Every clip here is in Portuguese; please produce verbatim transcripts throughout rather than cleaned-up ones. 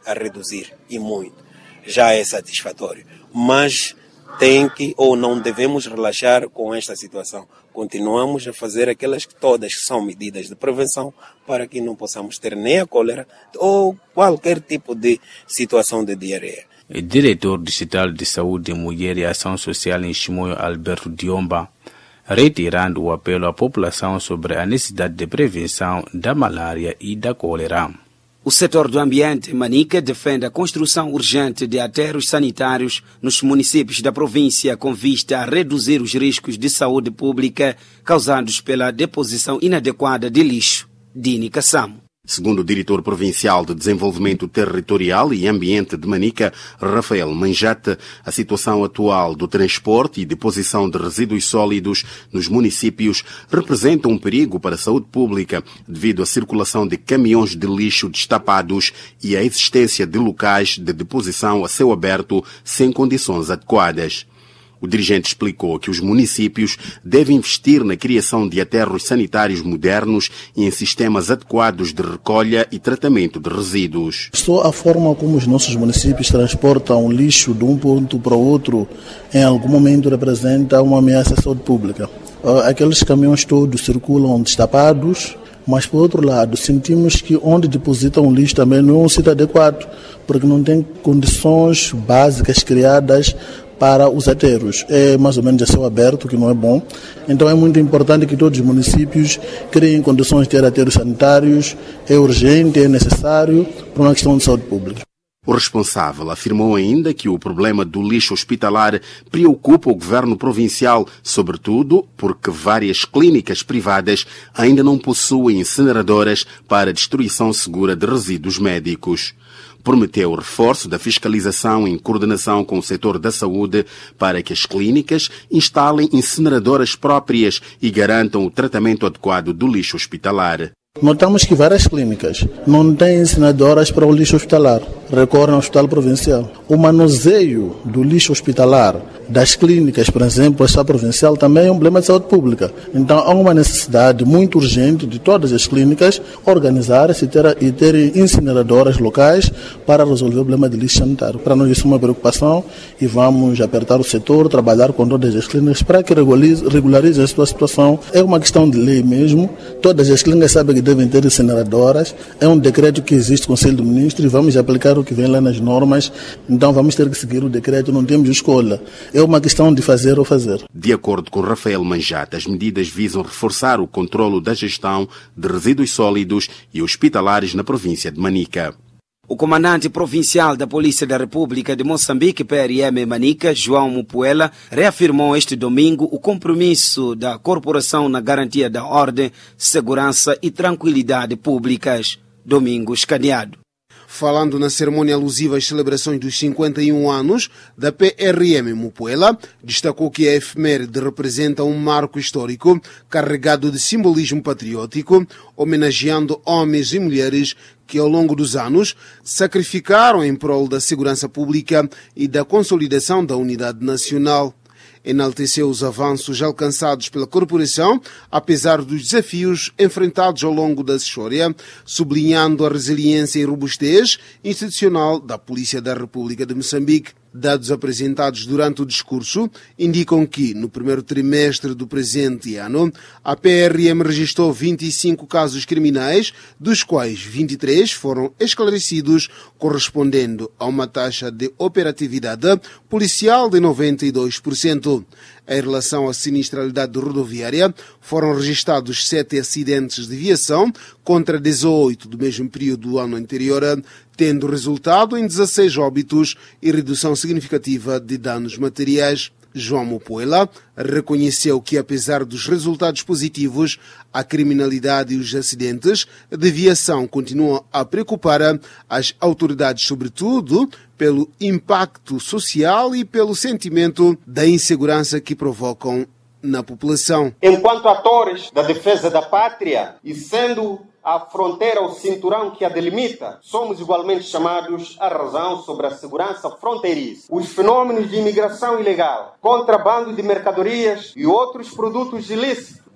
a reduzir, e muito. Já é satisfatório. Mas tem que, ou não devemos relaxar com esta situação. Continuamos a fazer aquelas que todas são medidas de prevenção para que não possamos ter nem a cólera ou qualquer tipo de situação de diarreia. O diretor distrital de Saúde, Mulher e Ação Social em Chimoio, Alberto Diomba, reiterando o apelo à população sobre a necessidade de prevenção da malária e da cólera. O setor do ambiente, Manica, defende a construção urgente de aterros sanitários nos municípios da província com vista a reduzir os riscos de saúde pública causados pela deposição inadequada de lixo. Dini Kassamo. Segundo o diretor provincial de Desenvolvimento Territorial e Ambiente de Manica, Rafael Manjate, a situação atual do transporte e deposição de resíduos sólidos nos municípios representa um perigo para a saúde pública devido à circulação de caminhões de lixo destapados e à existência de locais de deposição a céu aberto sem condições adequadas. O dirigente explicou que os municípios devem investir na criação de aterros sanitários modernos e em sistemas adequados de recolha e tratamento de resíduos. Só a forma como os nossos municípios transportam lixo de um ponto para o outro em algum momento representa uma ameaça à saúde pública. Aqueles caminhões todos circulam destapados, mas por outro lado sentimos que onde depositam o lixo também não é um sítio adequado, porque não tem condições básicas criadas para os aterros. É mais ou menos a céu aberto, que não é bom. Então é muito importante que todos os municípios criem condições de ter aterros sanitários. É urgente, é necessário para uma questão de saúde pública. O responsável afirmou ainda que o problema do lixo hospitalar preocupa o governo provincial, sobretudo porque várias clínicas privadas ainda não possuem incineradoras para destruição segura de resíduos médicos. Prometeu o reforço da fiscalização em coordenação com o setor da saúde para que as clínicas instalem incineradoras próprias e garantam o tratamento adequado do lixo hospitalar. Notamos que várias clínicas não têm incineradoras para o lixo hospitalar, recorrem ao hospital provincial. O manuseio do lixo hospitalar das clínicas, por exemplo, esta provincial, também é um problema de saúde pública. Então há uma necessidade muito urgente de todas as clínicas organizarem-se e terem incineradoras locais para resolver o problema de lixo sanitário. Para nós isso é uma preocupação e vamos apertar o setor, trabalhar com todas as clínicas para que regularizem a sua situação. É uma questão de lei mesmo, todas as clínicas sabem que devem ter incineradoras, é um decreto que existe no Conselho do Ministro e vamos aplicar o que vem lá nas normas, então vamos ter que seguir o decreto, não temos escolha. É uma questão de fazer ou fazer. De acordo com Rafael Manjate, as medidas visam reforçar o controlo da gestão de resíduos sólidos e hospitalares na província de Manica. O comandante provincial da Polícia da República de Moçambique, P R M Manica, João Mupuela, reafirmou este domingo o compromisso da corporação na garantia da ordem, segurança e tranquilidade públicas. Domingos Caneado. Falando na cerimônia alusiva às celebrações dos cinquenta e um anos da P R M Mupuela, destacou que a efeméride representa um marco histórico carregado de simbolismo patriótico, homenageando homens e mulheres que ao longo dos anos sacrificaram em prol da segurança pública e da consolidação da unidade nacional. Enalteceu os avanços alcançados pela corporação, apesar dos desafios enfrentados ao longo da história, sublinhando a resiliência e robustez institucional da Polícia da República de Moçambique. Dados apresentados durante o discurso indicam que, no primeiro trimestre do presente ano, a P R M registrou vinte e cinco casos criminais, dos quais vinte e três foram esclarecidos, correspondendo a uma taxa de operatividade policial de noventa e dois por cento. Em relação à sinistralidade rodoviária, foram registrados sete acidentes de viação contra dezoito do mesmo período do ano anterior, tendo resultado em dezasseis óbitos e redução significativa de danos materiais. João Mupuela reconheceu que, apesar dos resultados positivos, a criminalidade e os acidentes de viação continuam a preocupar as autoridades, sobretudo pelo impacto social e pelo sentimento da insegurança que provocam na população. Enquanto atores da defesa da pátria e sendo a fronteira, o cinturão que a delimita, somos igualmente chamados à razão sobre a segurança fronteiriça. Os fenômenos de imigração ilegal, contrabando de mercadorias e outros produtos ilícitos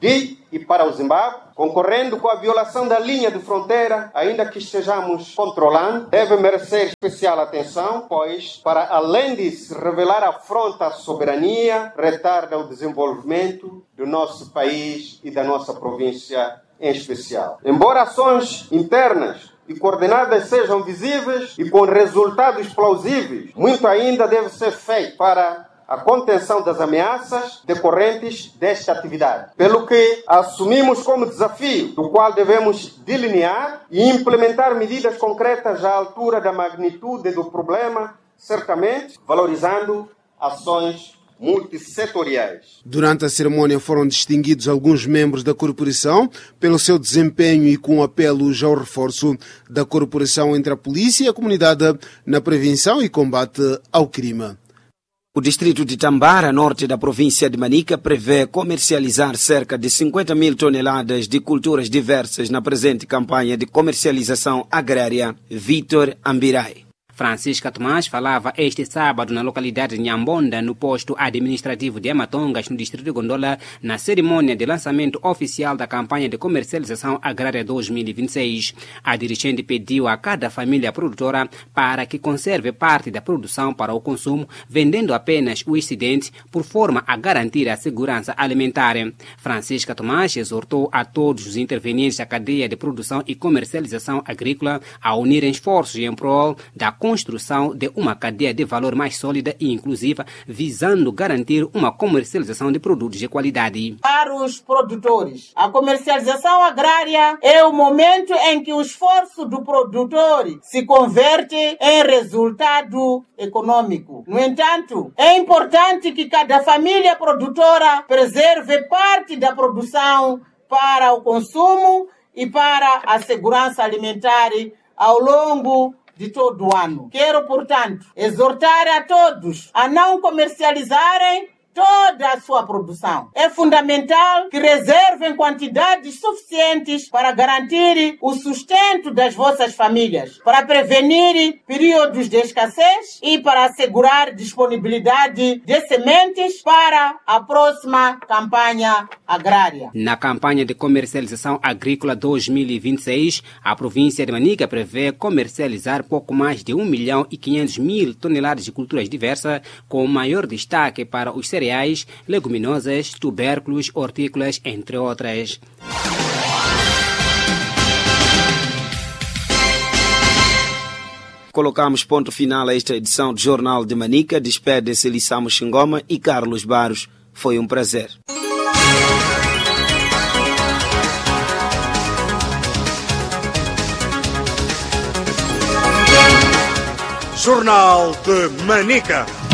de e para o Zimbábue, concorrendo com a violação da linha de fronteira, ainda que estejamos controlando, deve merecer especial atenção, pois, para além de se revelar afronta à soberania, retarda o desenvolvimento do nosso país e da nossa província em especial. Embora ações internas e coordenadas sejam visíveis e com resultados plausíveis, muito ainda deve ser feito para a contenção das ameaças decorrentes desta atividade. Pelo que assumimos como desafio, do qual devemos delinear e implementar medidas concretas à altura da magnitude do problema, certamente valorizando ações multissetoriais. Durante a cerimônia foram distinguidos alguns membros da corporação pelo seu desempenho e com apelos ao reforço da corporação entre a polícia e a comunidade na prevenção e combate ao crime. O distrito de Tambara, norte da província de Manica, prevê comercializar cerca de cinquenta mil toneladas de culturas diversas na presente campanha de comercialização agrária. Vítor Ambirai. Francisca Tomás falava este sábado na localidade de Nhambonda, no posto administrativo de Amatongas, no distrito de Gondola, na cerimônia de lançamento oficial da campanha de comercialização agrária dois mil e vinte e seis. A dirigente pediu a cada família produtora para que conserve parte da produção para o consumo, vendendo apenas o excedente, por forma a garantir a segurança alimentar. Francisca Tomás exortou a todos os intervenientes da cadeia de produção e comercialização agrícola a unirem esforços em prol da construção de uma cadeia de valor mais sólida e inclusiva, visando garantir uma comercialização de produtos de qualidade. Para os produtores, a comercialização agrária é o momento em que o esforço do produtor se converte em resultado econômico. No entanto, é importante que cada família produtora preserve parte da produção para o consumo e para a segurança alimentar ao longo de todo o ano. Quero, portanto, exortar a todos a não comercializarem toda a sua produção. É fundamental que reservem quantidades suficientes para garantir o sustento das vossas famílias, para prevenir períodos de escassez e para assegurar disponibilidade de sementes para a próxima campanha agrária. Na campanha de comercialização agrícola dois mil e vinte e seis, a província de Manica prevê comercializar pouco mais de um milhão e quinhentos mil toneladas de culturas diversas, com maior destaque para os cereais, leguminosas, tubérculos, hortícolas, entre outras. Colocamos ponto final a esta edição do Jornal de Manica. Despede-se Lissamo Xingoma e Carlos Baros. Foi um prazer. Jornal de Manica.